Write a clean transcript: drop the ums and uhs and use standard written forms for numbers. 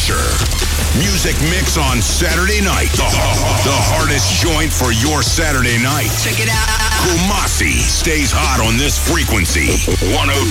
Pusher. Music mix on Saturday night. The hardest joint for your Saturday night. Check it out. Kumasi stays hot on this frequency. 102.7